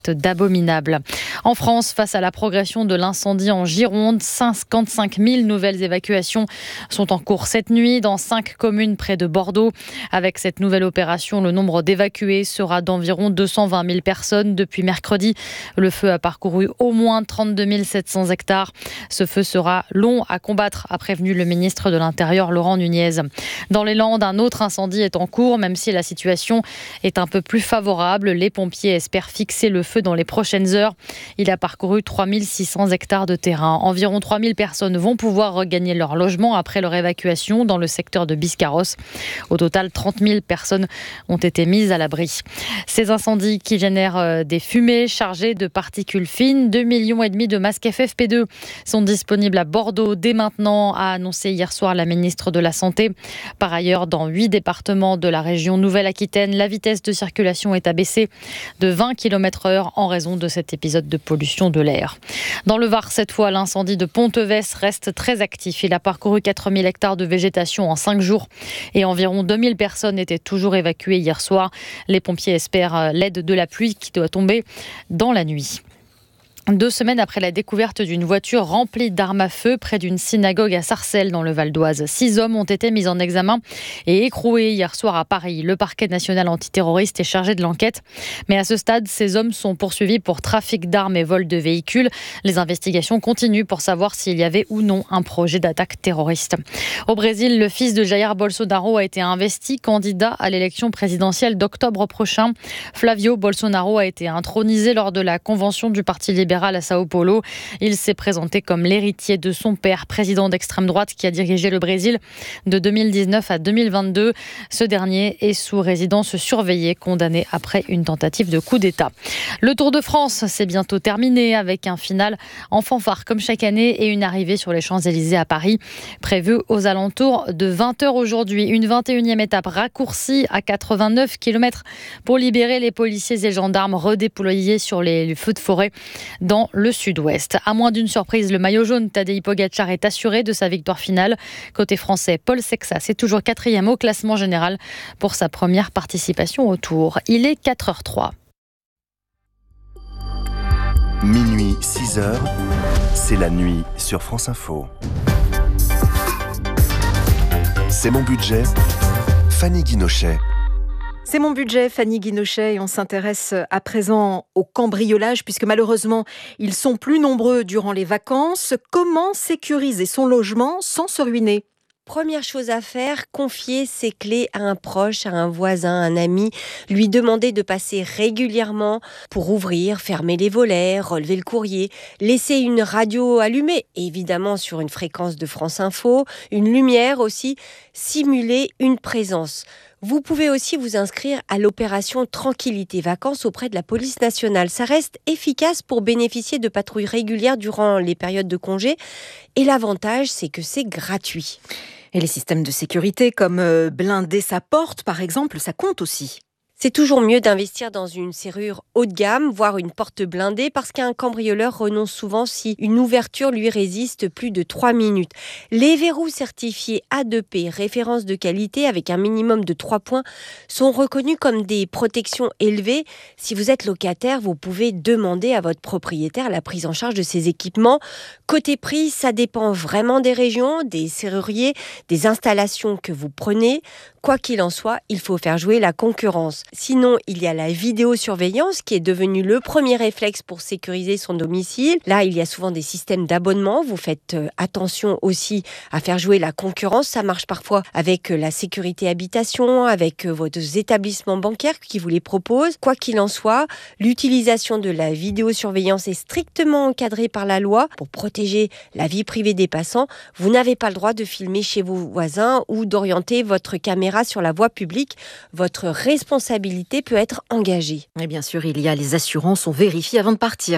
d'abominable. En France, face à la progression de l'incendie en Gironde, 55 000 nouvelles évacuations sont en cours cette nuit dans 5 communes près de Bordeaux. Avec cette nouvelle opération, le nombre d'évacués sera d'environ 220 000 personnes depuis mercredi. Le feu a parcouru au moins 32 700 hectares. Ce feu sera long à combattre, a prévenu le ministre de l'Intérieur Laurent Nunez. Dans les Landes, un autre incendie est en cours, même si la situation est un peu plus favorable. Les pompiers espèrent fixer le feu dans les prochaines heures. Il a parcouru 3600 hectares de terrain. Environ 3000 personnes vont pouvoir regagner leur logement après leur évacuation dans le secteur de Biscarrosse. Au total, 30 000 personnes ont été mises à l'abri. Ces incendies qui génèrent des fumées chargées de particules fines, 2,5 millions de masques FFP2 sont disponibles à Bordeaux dès maintenant, a annoncé hier soir la ministre de la Santé. Par ailleurs, dans 8 départements de la région Nouvelle-Aquitaine, la vitesse de circulation est abaissée de 20 km/h en raison de cet épisode de pollution de l'air. Dans le Var, cette fois, l'incendie de Ponteves reste très actif. Il a parcouru 4000 hectares de végétation en 5 jours et environ 2000 personnes étaient toujours évacuées hier soir. Les pompiers espèrent l'aide de la pluie qui doit tomber dans la nuit. 2 semaines après la découverte d'une voiture remplie d'armes à feu près d'une synagogue à Sarcelles dans le Val d'Oise, 6 hommes ont été mis en examen et écroués hier soir à Paris. Le parquet national antiterroriste est chargé de l'enquête. Mais à ce stade, ces hommes sont poursuivis pour trafic d'armes et vol de véhicules. Les investigations continuent pour savoir s'il y avait ou non un projet d'attaque terroriste. Au Brésil, le fils de Jair Bolsonaro a été investi candidat à l'élection présidentielle d'octobre prochain. Flavio Bolsonaro a été intronisé lors de la convention du Parti libéral à Sao Paulo. Il s'est présenté comme l'héritier de son père, président d'extrême droite qui a dirigé le Brésil de 2019 à 2022. Ce dernier est sous résidence surveillée, condamné après une tentative de coup d'État. Le Tour de France, c'est bientôt terminé avec un final en fanfare comme chaque année et une arrivée sur les Champs-Élysées à Paris prévue aux alentours de 20h aujourd'hui. Une 21e étape raccourcie à 89 km pour libérer les policiers et gendarmes redéployés sur les feux de forêt dans le sud-ouest. À moins d'une surprise, le maillot jaune Tadej Pogačar est assuré de sa victoire finale. Côté français, Paul Sexas est toujours 4e au classement général pour sa première participation au Tour. Il est 4h03. Minuit 6h, c'est la nuit sur France Info. C'est mon budget, Fanny Guinochet. C'est mon budget, Fanny Guinochet, et on s'intéresse à présent au cambriolage puisque malheureusement, ils sont plus nombreux durant les vacances. Comment sécuriser son logement sans se ruiner ? Première chose à faire, confier ses clés à un proche, à un voisin, un ami, lui demander de passer régulièrement pour ouvrir, fermer les volets, relever le courrier, laisser une radio allumée, évidemment sur une fréquence de France Info, une lumière aussi, simuler une présence. Vous pouvez aussi vous inscrire à l'opération Tranquillité Vacances auprès de la police nationale. Ça reste efficace pour bénéficier de patrouilles régulières durant les périodes de congé. Et l'avantage, c'est que c'est gratuit. Et les systèmes de sécurité comme blinder sa porte, par exemple, ça compte aussi. C'est toujours mieux d'investir dans une serrure haut de gamme, voire une porte blindée, parce qu'un cambrioleur renonce souvent si une ouverture lui résiste plus de 3 minutes. Les verrous certifiés A2P, référence de qualité avec un minimum de 3 points, sont reconnus comme des protections élevées. Si vous êtes locataire, vous pouvez demander à votre propriétaire la prise en charge de ces équipements. Côté prix, ça dépend vraiment des régions, des serruriers, des installations que vous prenez. Quoi qu'il en soit, il faut faire jouer la concurrence. Sinon, il y a la vidéosurveillance qui est devenue le premier réflexe pour sécuriser son domicile. Là, il y a souvent des systèmes d'abonnement. Vous faites attention aussi à faire jouer la concurrence. Ça marche parfois avec la sécurité habitation, avec vos établissements bancaires qui vous les proposent. Quoi qu'il en soit, l'utilisation de la vidéosurveillance est strictement encadrée par la loi pour protéger la vie privée des passants. Vous n'avez pas le droit de filmer chez vos voisins ou d'orienter votre caméra sur la voie publique. Votre responsabilité peut être engagée. Et bien sûr, il y a les assurances, on vérifie avant de partir.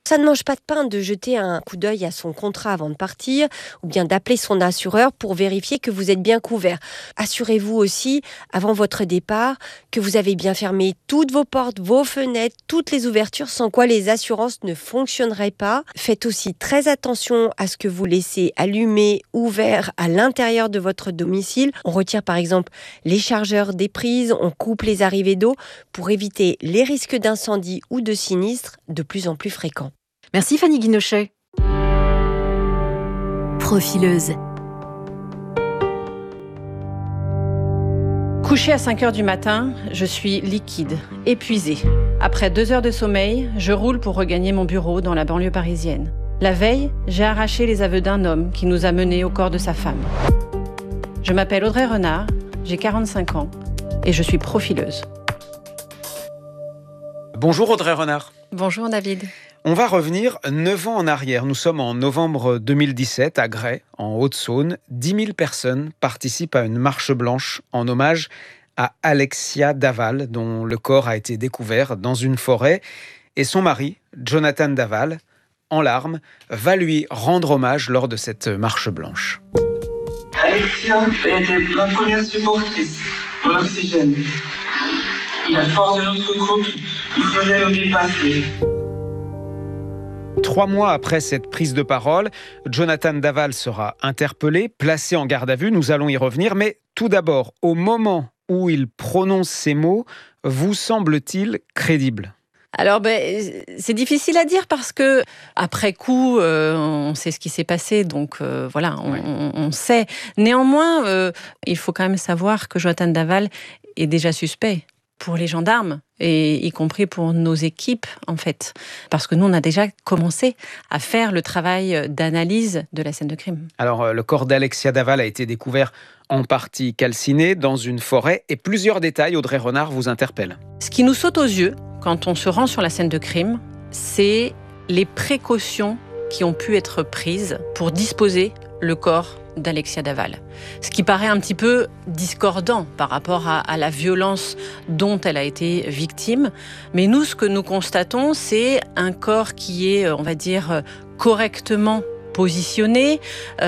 Ça ne mange pas de pain de jeter un coup d'œil à son contrat avant de partir ou bien d'appeler son assureur pour vérifier que vous êtes bien couvert. Assurez-vous aussi, avant votre départ, que vous avez bien fermé toutes vos portes, vos fenêtres, toutes les ouvertures, sans quoi les assurances ne fonctionneraient pas. Faites aussi très attention à ce que vous laissez allumé, ouvert à l'intérieur de votre domicile. On retire par exemple les chargeurs des prises, on coupe les arrivées d'eau pour éviter les risques d'incendie ou de sinistres de plus en plus fréquents. Merci Fanny Guinochet. Profileuse. Couchée à 5h du matin, je suis liquide, épuisée. Après 2 heures de sommeil, je roule pour regagner mon bureau dans la banlieue parisienne. La veille, j'ai arraché les aveux d'un homme qui nous a menés au corps de sa femme. Je m'appelle Audrey Renard, j'ai 45 ans et je suis profileuse. Bonjour Audrey Renard. Bonjour David. On va revenir 9 ans en arrière. Nous sommes en novembre 2017 à Gray, en Haute-Saône. 10 000 personnes participent à une marche blanche en hommage à Alexia Daval, dont le corps a été découvert dans une forêt. Et son mari, Jonathan Daval, en larmes, va lui rendre hommage lors de cette marche blanche. Alexia était ma première supportrice pour l'oxygène. Et la force de notre groupe, il faisait nous dépasser. 3 mois après cette prise de parole, Jonathan Daval sera interpellé, placé en garde à vue. Nous allons y revenir. Mais tout d'abord, au moment où il prononce ces mots, vous semble-t-il crédible ? Alors, c'est difficile à dire parce que après coup, on sait ce qui s'est passé, donc voilà, on sait. Néanmoins, il faut quand même savoir que Jonathan Daval est déjà suspect pour les gendarmes, et y compris pour nos équipes, en fait. Parce que nous, on a déjà commencé à faire le travail d'analyse de la scène de crime. Alors, le corps d'Alexia Daval a été découvert en partie calciné dans une forêt, et plusieurs détails, Audrey Renard, vous interpellent. Ce qui nous saute aux yeux, quand on se rend sur la scène de crime, c'est les précautions qui ont pu être prises pour disposer le corps d'Alexia Daval. Ce qui paraît un petit peu discordant par rapport à la violence dont elle a été victime. Mais nous, ce que nous constatons, c'est un corps qui est, on va dire, correctement positionné,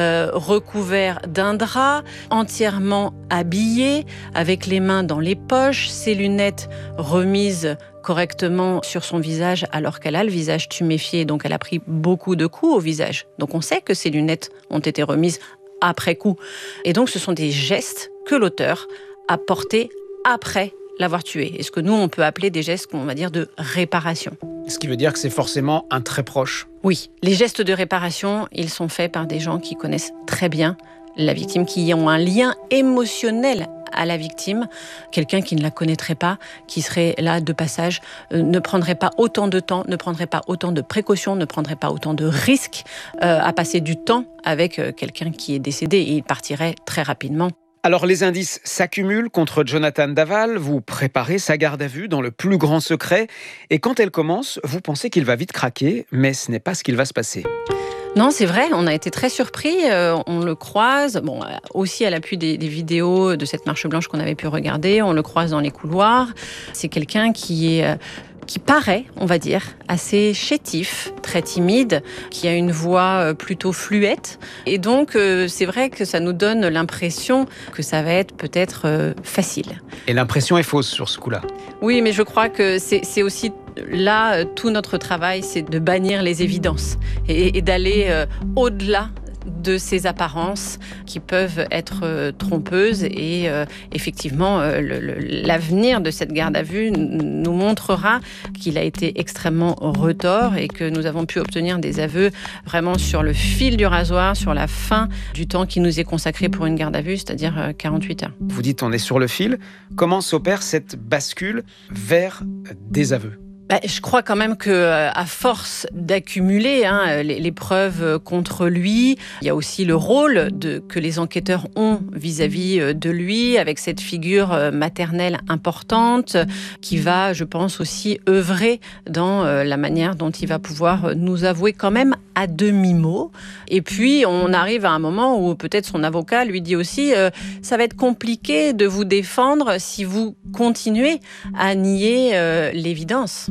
recouvert d'un drap, entièrement habillé, avec les mains dans les poches, ses lunettes remises correctement sur son visage alors qu'elle a le visage tuméfié, donc elle a pris beaucoup de coups au visage. Donc on sait que ses lunettes ont été remises après coup. Et donc ce sont des gestes que l'auteur a portés après l'avoir tué. Et ce que nous, on peut appeler des gestes, on va dire, de réparation. Ce qui veut dire que c'est forcément un très proche. Oui, les gestes de réparation, ils sont faits par des gens qui connaissent très bien la victime, qui ont un lien émotionnel à la victime. Quelqu'un qui ne la connaîtrait pas, qui serait là de passage, ne prendrait pas autant de temps, ne prendrait pas autant de précautions, ne prendrait pas autant de risques à passer du temps avec quelqu'un qui est décédé, et il partirait très rapidement. Alors les indices s'accumulent contre Jonathan Daval, vous préparez sa garde à vue dans le plus grand secret, et quand elle commence, vous pensez qu'il va vite craquer, mais ce n'est pas ce qu'il va se passer. Non, c'est vrai, on a été très surpris, on le croise, aussi à l'appui des vidéos de cette marche blanche qu'on avait pu regarder, on le croise dans les couloirs. C'est quelqu'un qui paraît, on va dire, assez chétif, très timide, qui a une voix plutôt fluette. Et donc, c'est vrai que ça nous donne l'impression que ça va être peut-être facile. Et l'impression est fausse sur ce coup-là. Oui, mais je crois que c'est aussi là, tout notre travail, c'est de bannir les évidences et d'aller au-delà de ces apparences qui peuvent être trompeuses. Et effectivement, l'avenir de cette garde à vue nous montrera qu'il a été extrêmement retors et que nous avons pu obtenir des aveux vraiment sur le fil du rasoir, sur la fin du temps qui nous est consacré pour une garde à vue, c'est-à-dire 48 heures. Vous dites on est sur le fil. Comment s'opère cette bascule vers des aveux ? Je crois quand même qu'à force d'accumuler les preuves contre lui, il y a aussi le rôle que les enquêteurs ont vis-à-vis de lui, avec cette figure maternelle importante qui va, je pense, aussi œuvrer dans la manière dont il va pouvoir nous avouer quand même à demi-mot. Et puis, on arrive à un moment où peut-être son avocat lui dit aussi ça va être compliqué de vous défendre si vous continuez à nier l'évidence.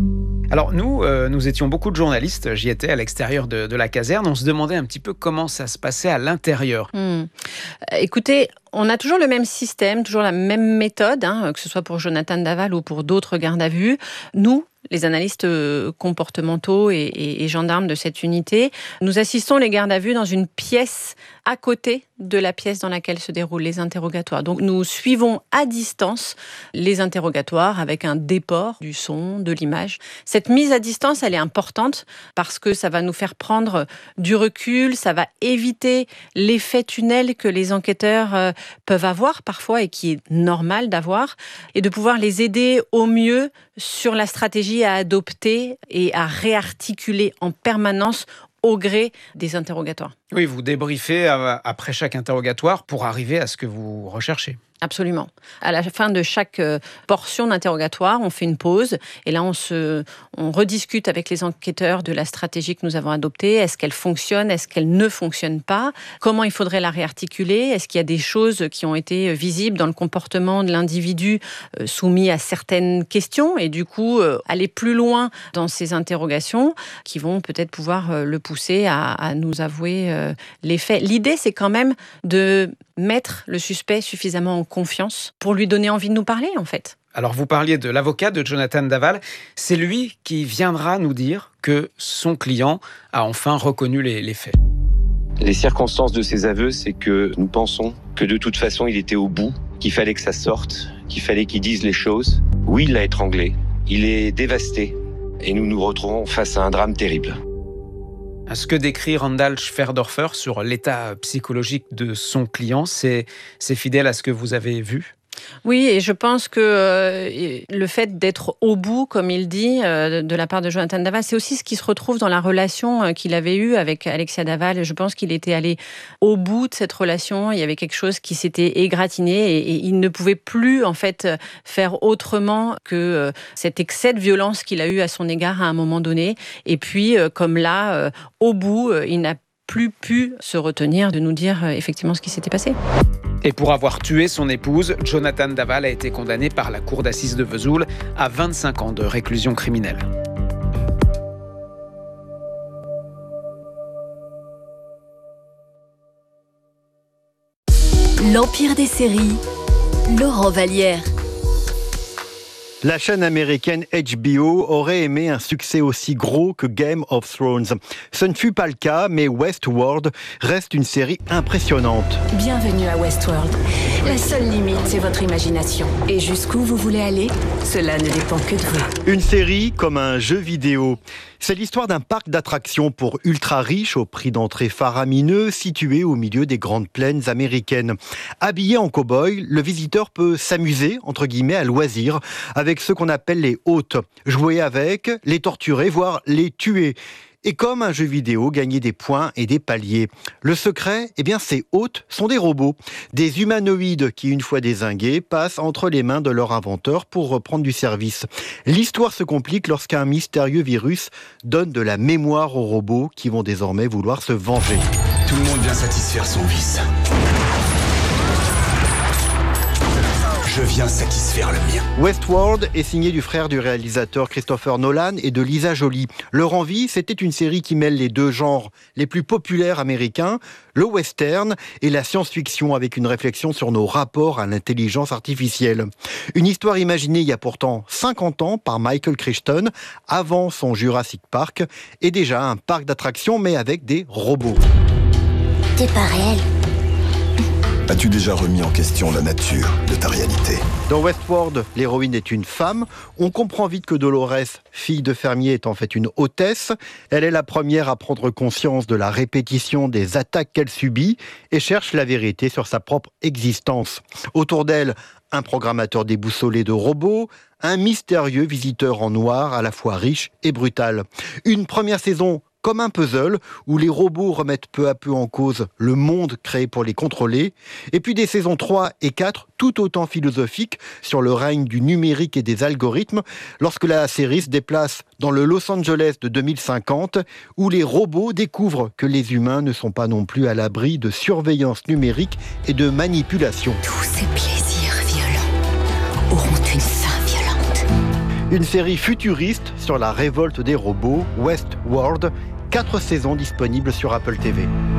Alors nous étions beaucoup de journalistes, j'y étais à l'extérieur de la caserne, on se demandait un petit peu comment ça se passait à l'intérieur. Écoutez, on a toujours le même système, toujours la même méthode, que ce soit pour Jonathan Daval ou pour d'autres gardes à vue. Nous, les analystes comportementaux et gendarmes de cette unité, nous assistons les gardes à vue dans une pièce à côté de la pièce dans laquelle se déroulent les interrogatoires. Donc nous suivons à distance les interrogatoires avec un déport du son, de l'image. Cette mise à distance, elle est importante parce que ça va nous faire prendre du recul, ça va éviter l'effet tunnel que les enquêteurs peuvent avoir parfois et qui est normal d'avoir, et de pouvoir les aider au mieux sur la stratégie à adopter et à réarticuler en permanence au gré des interrogatoires. Oui, vous débriefez après chaque interrogatoire pour arriver à ce que vous recherchez. Absolument. À la fin de chaque portion d'interrogatoire, on fait une pause et là, on rediscute avec les enquêteurs de la stratégie que nous avons adoptée. Est-ce qu'elle fonctionne? Est-ce qu'elle ne fonctionne pas? Comment il faudrait la réarticuler? Est-ce qu'il y a des choses qui ont été visibles dans le comportement de l'individu soumis à certaines questions et du coup, aller plus loin dans ces interrogations qui vont peut-être pouvoir le pousser à nous avouer les faits. L'idée, c'est quand même de mettre le suspect suffisamment en confiance pour lui donner envie de nous parler, en fait. Alors, vous parliez de l'avocat de Jonathan Daval. C'est lui qui viendra nous dire que son client a enfin reconnu les faits. Les circonstances de ses aveux, c'est que nous pensons que de toute façon, il était au bout, qu'il fallait que ça sorte, qu'il fallait qu'il dise les choses. Oui, il l'a étranglé. Il est dévasté. Et nous nous retrouvons face à un drame terrible. Ce que décrit Randall Schwerdorfer sur l'état psychologique de son client, c'est fidèle à ce que vous avez vu? Oui, et je pense que le fait d'être au bout, comme il dit, de la part de Jonathan Daval, c'est aussi ce qui se retrouve dans la relation qu'il avait eue avec Alexia Daval. Je pense qu'il était allé au bout de cette relation. Il y avait quelque chose qui s'était égratigné et il ne pouvait plus, en fait, faire autrement que cet excès de violence qu'il a eu à son égard à un moment donné. Et puis, comme là, au bout, il n'a plus pu se retenir de nous dire effectivement ce qui s'était passé. Et pour avoir tué son épouse, Jonathan Daval a été condamné par la cour d'assises de Vesoul à 25 ans de réclusion criminelle. L'Empire des séries, Laurent Vallière. La chaîne américaine HBO aurait aimé un succès aussi gros que Game of Thrones. Ce ne fut pas le cas, mais Westworld reste une série impressionnante. Bienvenue à Westworld. La seule limite, c'est votre imagination. Et jusqu'où vous voulez aller, cela ne dépend que de vous. Une série comme un jeu vidéo. C'est l'histoire d'un parc d'attractions pour ultra riches au prix d'entrée faramineux situé au milieu des grandes plaines américaines. Habillé en cow-boy, le visiteur peut s'amuser, entre guillemets, à loisir avec ce qu'on appelle les hôtes. Jouer avec, les torturer, voire les tuer. Et comme un jeu vidéo, gagner des points et des paliers. Le secret, ces hôtes sont des robots. Des humanoïdes qui, une fois dézingués, passent entre les mains de leur inventeur pour reprendre du service. L'histoire se complique lorsqu'un mystérieux virus donne de la mémoire aux robots qui vont désormais vouloir se venger. Tout le monde vient satisfaire son vice. Je viens satisfaire le mien. Westworld est signé du frère du réalisateur Christopher Nolan et de Lisa Joly. Leur envie, c'était une série qui mêle les deux genres les plus populaires américains, le western et la science-fiction, avec une réflexion sur nos rapports à l'intelligence artificielle. Une histoire imaginée il y a pourtant 50 ans par Michael Crichton, avant son Jurassic Park, et déjà un parc d'attractions mais avec des robots. T'es pas réel. As-tu déjà remis en question la nature de ta réalité? Dans Westworld, l'héroïne est une femme. On comprend vite que Dolores, fille de fermier, est en fait une hôtesse. Elle est la première à prendre conscience de la répétition des attaques qu'elle subit et cherche la vérité sur sa propre existence. Autour d'elle, un programmateur déboussolé de robots, un mystérieux visiteur en noir à la fois riche et brutal. Une première saison comme un puzzle où les robots remettent peu à peu en cause le monde créé pour les contrôler. Et puis des saisons 3 et 4 tout autant philosophiques sur le règne du numérique et des algorithmes lorsque la série se déplace dans le Los Angeles de 2050 où les robots découvrent que les humains ne sont pas non plus à l'abri de surveillance numérique et de manipulation. Tous ces plaisirs violents auront une fin violente. Une série futuriste sur la révolte des robots, Westworld. 4 saisons disponibles sur Apple TV.